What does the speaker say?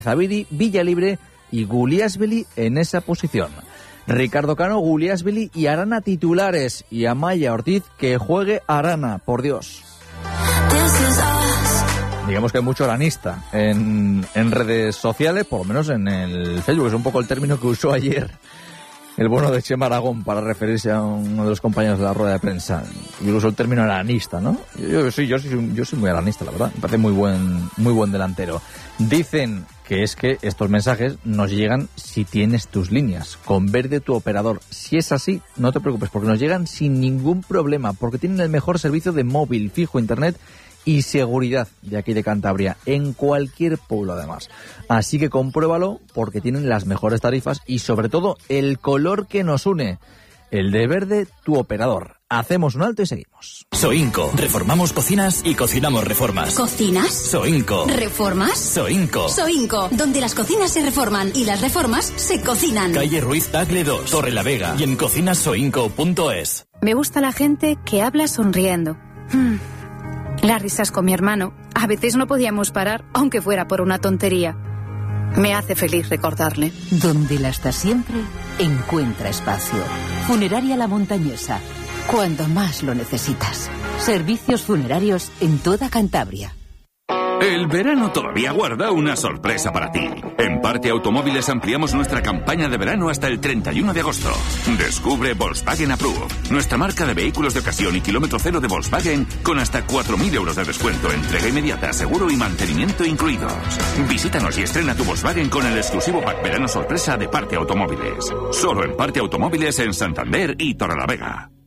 Zaviri, Villalibre y Guliasvili en esa posición. Ricardo Cano, Guliasvili y Arana titulares. Y Amaya Ortiz, que juegue Arana, por Dios. Digamos que hay mucho aranista en redes sociales, por lo menos en el Facebook, es un poco el término que usó ayer el bueno de Chema Aragón para referirse a uno de los compañeros de la rueda de prensa. Incluso el término aranista, ¿no? Yo soy muy aranista, la verdad. Me parece muy buen delantero. Dicen que es que estos mensajes nos llegan si tienes tus líneas, con Verde tu operador. Si es así, no te preocupes, porque nos llegan sin ningún problema, porque tienen el mejor servicio de móvil, fijo, internet y seguridad de aquí de Cantabria, en cualquier pueblo además. Así que compruébalo, porque tienen las mejores tarifas y sobre todo el color que nos une, el de Verde tu operador. Hacemos un alto y seguimos. Soinco. Reformamos cocinas y cocinamos reformas. ¿Cocinas? Soinco. ¿Reformas? Soinco. Soinco, donde las cocinas se reforman y las reformas se cocinan. Calle Ruiz Tagle 2, Torre la Vega y en cocinasoinco.es. Me gusta la gente que habla sonriendo. Las risas con mi hermano. A veces no podíamos parar, aunque fuera por una tontería. Me hace feliz recordarle. Donde la está siempre, encuentra espacio. Funeraria La Montañesa. Cuando más lo necesitas. Servicios funerarios en toda Cantabria. El verano todavía guarda una sorpresa para ti. En Parte Automóviles ampliamos nuestra campaña de verano hasta el 31 de agosto. Descubre Volkswagen Approve, nuestra marca de vehículos de ocasión y kilómetro cero de Volkswagen con hasta 4.000 euros de descuento, entrega inmediata, seguro y mantenimiento incluidos. Visítanos y estrena tu Volkswagen con el exclusivo pack verano sorpresa de Parte Automóviles. Solo en Parte Automóviles en Santander y Torrelavega.